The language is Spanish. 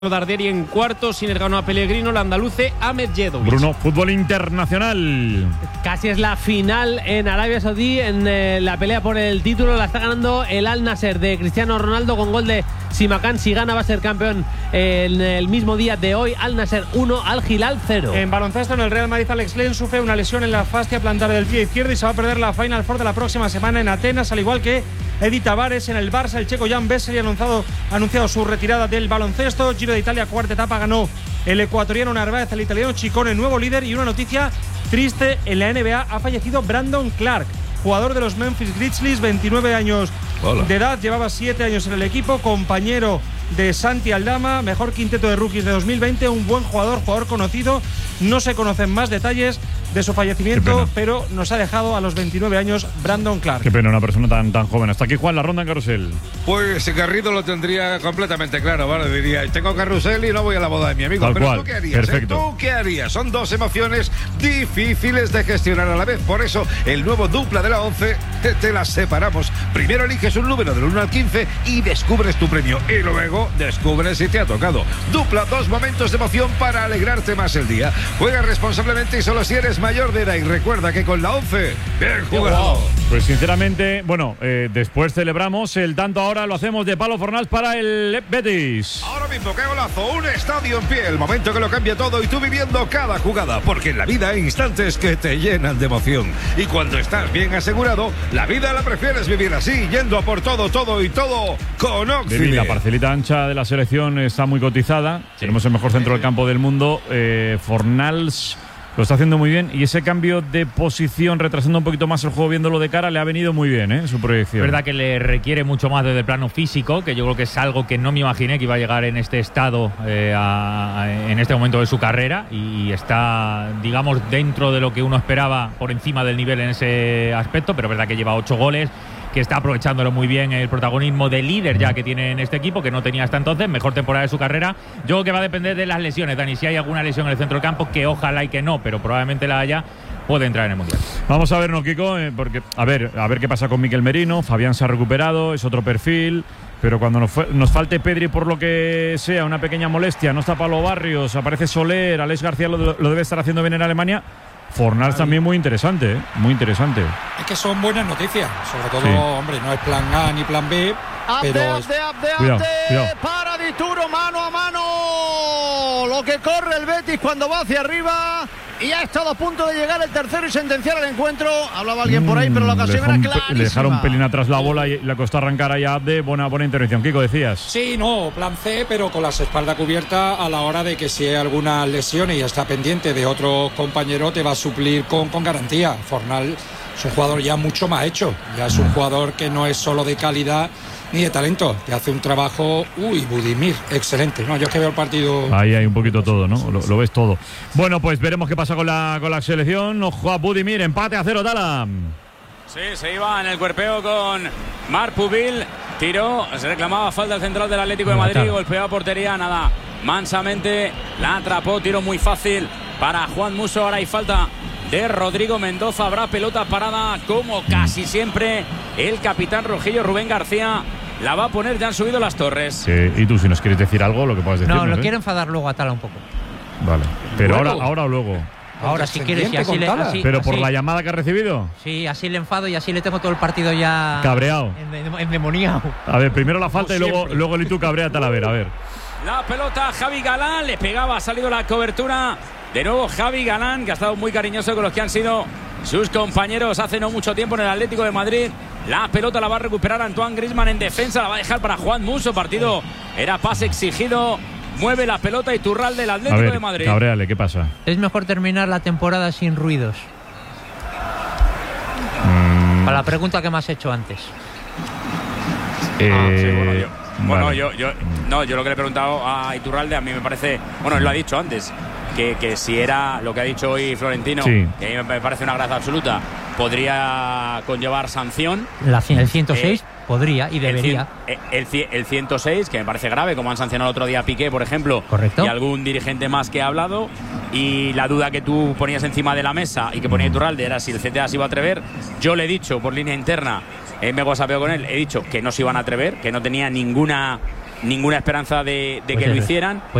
Dardieri en cuartos, Sinner ganó a Pellegrino, el andaluce Ahmed Yedovic. Bruno, fútbol internacional. Casi es la final en Arabia Saudí, en la pelea por el título. La está ganando el Al Nasser de Cristiano Ronaldo con gol de Simakan. Si gana va a ser campeón en el mismo día de hoy. Al Nasser 1, Al Hilal 0. En baloncesto, en el Real Madrid, Alex Len sufre una lesión en la fascia plantar del pie izquierdo y se va a perder la Final Four de la próxima semana en Atenas, al igual que Edith Tavares. En el Barça, el checo Jan Vesely ha anunciado su retirada del baloncesto. Giro de Italia, cuarta etapa, ganó el ecuatoriano Narváez, el italiano Ciccone, nuevo líder. Y una noticia triste en la NBA: ha fallecido Brandon Clark, jugador de los Memphis Grizzlies, 29 años de edad, llevaba 7 años en el equipo, compañero de Santi Aldama, mejor quinteto de rookies de 2020, un buen jugador conocido. No se conocen más detalles de su fallecimiento, pero nos ha dejado a los 29 años Brandon Clark. Qué pena, una persona tan joven. Hasta aquí, Juan, la ronda en carrusel. Pues Garrido lo tendría completamente claro, ¿vale? Diría, tengo carrusel y no voy a la boda de mi amigo. Tal pero cual. ¿tú qué harías? Perfecto. ¿Tú qué harías? Son dos emociones difíciles de gestionar a la vez. Por eso, el nuevo dupla de la 11 te las separamos. Primero eliges un número del 1 al 15 y descubres tu premio. Y luego descubres si te ha tocado. Dupla, dos momentos de emoción para alegrarte más el día. Juega responsablemente y solo si eres mayor de edad. Y recuerda que con la 11, bien jugado. Pues sinceramente, bueno, después celebramos el tanto, ahora lo hacemos de Palo Fornals para el Betis. Ahora mismo, qué golazo, un estadio en pie, el momento que lo cambia todo y tú viviendo cada jugada, porque en la vida hay instantes que te llenan de emoción. Y cuando estás bien asegurado, la vida la prefieres vivir así, yendo a por todo y todo con Oxford. La parcelita ancha de la selección está muy cotizada. Sí. Tenemos el mejor centro del campo del mundo. Fornals lo está haciendo muy bien, y ese cambio de posición, retrasando un poquito más el juego, viéndolo de cara, le ha venido muy bien, su proyección. Es verdad que le requiere mucho más desde el plano físico, que yo creo que es algo que no me imaginé que iba a llegar en este estado en este momento de su carrera, y está, digamos, dentro de lo que uno esperaba, por encima del nivel en ese aspecto, pero es verdad que lleva 8 goles, que está aprovechándolo muy bien, el protagonismo de líder ya que tiene en este equipo, que no tenía hasta entonces, mejor temporada de su carrera. Yo creo que va a depender de las lesiones, Dani. Si hay alguna lesión en el centro del campo, que ojalá y que no, pero probablemente la haya, puede entrar en el Mundial. Vamos a ver, ¿no, Kiko? Porque a ver qué pasa con Miquel Merino. Fabián se ha recuperado, es otro perfil, pero cuando nos falte Pedri por lo que sea, una pequeña molestia, no está Pablo Barrios, aparece Soler, Alex García lo debe estar haciendo bien en Alemania. Fornals también muy interesante, muy interesante. Es que son buenas noticias, sobre todo, hombre, no es plan A ni plan B, pero Cuidado. Para Dituro, mano a mano, lo que corre el Betis cuando va hacia arriba, y ha estado a punto de llegar el tercero y sentenciar el encuentro. Hablaba alguien por ahí, pero la ocasión era clarísima. Le dejaron un pelín atrás la bola y le costó arrancar ahí a Abde. Buena intervención. Kiko, decías. Sí, no, plan C, pero con las espaldas cubiertas a la hora de que si hay alguna lesión y está pendiente de otro compañero, te va a suplir con garantía. Fornals es un jugador ya mucho más hecho, ya es un jugador que no es solo de calidad ni de talento, que hace un trabajo. Budimir, excelente. No, yo es que veo el partido. Ahí hay un poquito todo, ¿no? Lo ves todo. Bueno, pues veremos qué pasa con la selección. Ojo a Budimir, empate a 0, Tala. Sí, se iba en el cuerpeo con Marc Pubil. Tiró, se reclamaba falta al central del Atlético de Madrid, golpeó a portería, nada. Mansamente la atrapó, tiro muy fácil para Juan Musso. Ahora hay falta de Rodrigo Mendoza. Habrá pelota parada, como casi siempre. El capitán rojillo, Rubén García, la va a poner, ya han subido las torres. Sí, y tú, si nos quieres decir algo, lo que puedas decir. No, lo quiero enfadar luego a Tala un poco. Vale, pero ahora o luego. Ahora, si quieres, y así ¿Pero por la llamada que ha recibido? Sí, así le enfado y así le tengo todo el partido ya cabreado, endemoniado. A ver, primero la falta y luego el Itu cabrea a Talavera, a ver. La pelota, Javi Galán, le pegaba, ha salido la cobertura. De nuevo Javi Galán, que ha estado muy cariñoso con los que han sido sus compañeros hace no mucho tiempo en el Atlético de Madrid. La pelota la va a recuperar Antoine Griezmann en defensa, la va a dejar para Juan Musso. Partido era pase exigido. Mueve la pelota Iturralde del Atlético de Madrid. Cabréale, ¿qué pasa? Es mejor terminar la temporada sin ruidos. Para la pregunta que me has hecho antes. Yo lo que le he preguntado a Iturralde, a mí me parece, él lo ha dicho antes, que si era lo que ha dicho hoy Florentino, que a mí me parece una gracia absoluta, podría conllevar sanción. El 106 podría y debería. El 106, que me parece grave, como han sancionado el otro día a Piqué, por ejemplo. Correcto. Y algún dirigente más que ha hablado. Y la duda que tú ponías encima de la mesa y que ponía Iturralde era si el CTA se iba a atrever. Yo le he dicho por línea interna, me whatsappeo con él, he dicho que no se iban a atrever, que no tenía ninguna ninguna esperanza de Pues que lo eso es. hicieran.